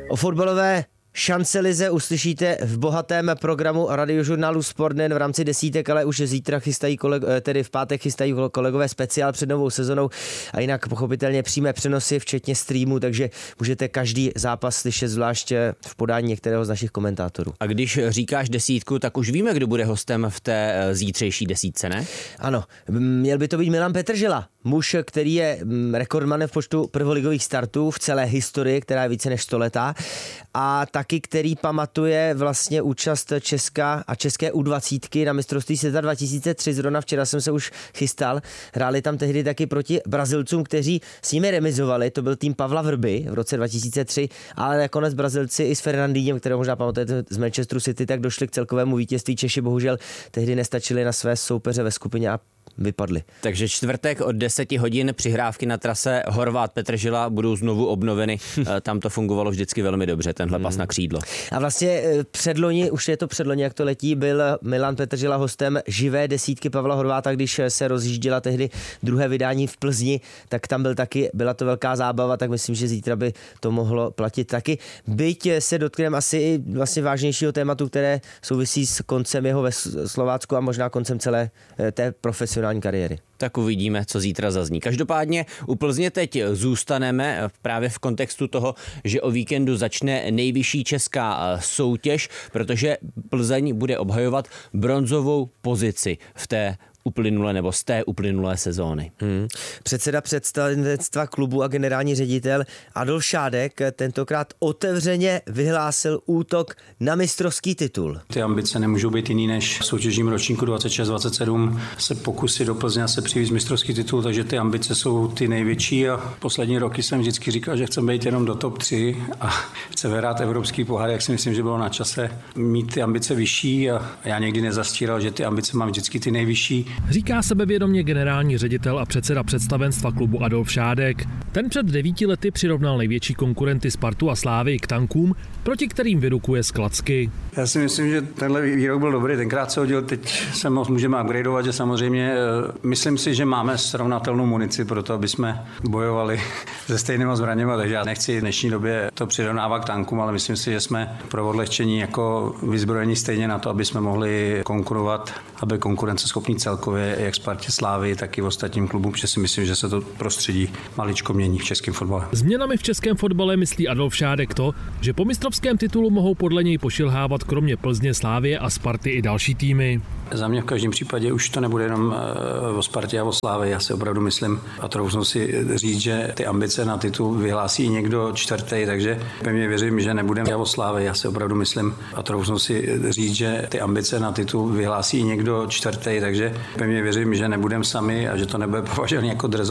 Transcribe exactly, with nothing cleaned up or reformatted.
O fotbalové šancelize uslyšíte v bohatém programu radiožurnálu Sport nejen v rámci desítek, ale už zítra chystají koleg, tedy v pátek chystají kolegové speciál před novou sezonou a jinak pochopitelně přímé přenosy, včetně streamu, takže můžete každý zápas slyšet zvláště v podání některého z našich komentátorů. A když říkáš desítku, tak už víme, kdo bude hostem v té zítřejší desítce, ne? Ano, měl by to být Milan Petržela, muž, který je rekordmanem v počtu prvoligových startů v celé historii, která je více než stoletá, a taky který pamatuje vlastně účast Česka a české U dvacet na mistrovství světa dva tisíce tři. Zrovna včera jsem se už chystal. Hráli tam tehdy taky proti Brazilcům, kteří s nimi remizovali. To byl tým Pavla Vrby v roce dva tisíce tři, ale nakonec Brazilci i s Fernandínem, kterého možná pamatujete z Manchesteru City, tak došli k celkovému vítězství. Češi bohužel tehdy nestačili na své soupeře ve skupině a vypadli. Takže čtvrtek od deseti hodin přihrávky na trase Horvát Petržela budou znovu obnoveny. Tam to fungovalo vždycky velmi dobře, tenhle pas na křídlo. A vlastně předloni, už je to předloni, jak to letí, byl Milan Petržela hostem živé desítky Pavla Horváta, když se rozjížděla tehdy druhé vydání v Plzni, tak tam byl taky, byla to velká zábava, tak myslím, že zítra by to mohlo platit taky. Byť se dotkneme asi i vlastně vážnějšího tématu, které souvisí s koncem jeho ve Slovácku a možná koncem celé té profesionální kariéry. Tak uvidíme, co zítra zazní. Každopádně u Plzně teď zůstaneme právě v kontextu toho, že o víkendu začne nejvyšší česká soutěž, protože Plzeň bude obhajovat bronzovou pozici v té uplynulé nebo z té uplynulé sezóny. Hmm. Předseda představenstva klubu a generální ředitel Adolf Šádek tentokrát otevřeně vyhlásil útok na mistrovský titul. Ty ambice nemůžou být jiný než v soutěžním ročníku dvacet šest dvacet sedm se pokusit do Plzně se přivést mistrovský titul, takže ty ambice jsou ty největší a poslední roky jsem vždycky říkal, že chceme být jenom do top tři a chce vyhrát evropský pohár, jak si myslím, že bylo na čase mít ty ambice vyšší a já někdy nezastíral, že ty ambice mám vždycky ty nejvyšší. Říká sebevědomě generální ředitel a předseda představenstva klubu Adolf Šádek. Ten před devíti lety přirovnal největší konkurenty Spartu a Slávy k tankům, proti kterým vyrukuje z klacky. Já si myslím, že tenhle výrok byl dobrý, tenkrát se hodil, teď se moc můžeme upgradeovat, že samozřejmě myslím si, že máme srovnatelnou munici pro to, aby jsme bojovali se stejnýma zbraněma, takže já nechci v dnešní době to přirovnávat k tankům, ale myslím si, že jsme pro odlehčení jako vyzbrojení stejně na to, aby jsme mohli konkurovat, aby konkurenceschopný celkově jak Spartě, Slávy, tak i v ostatním klubům, protože si myslím, že se to prostředí maličko mění v českém fotbale. Změnami v českém fotbale myslí Adolf Šádek to, že po mistrovském titulu mohou podle něj pošilhávat kromě Plzně, Slávie a Sparty i další týmy. Za mě v každém případě už to nebude jenom o Spartě a o Slávii. Já si opravdu myslím a troufnu si říct, že ty ambice na titul vyhlásí někdo čtvrtý, takže pevně věřím, že nebudeme o Slávii. Já si opravdu myslím a troufnu si říct, že ty ambice na titul vyhlásí někdo čtvrtý, takže pevně věřím, že nebudeme sami a že to nebude považovaný jako drezo.